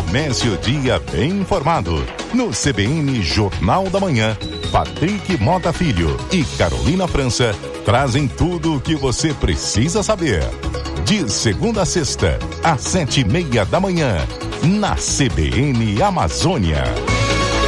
Comece o dia bem informado. No CBN Jornal da Manhã, Patrick Mota Filho e Carolina França trazem tudo o que você precisa saber. De segunda a sexta, às 7:30 da manhã, na CBN Amazônia.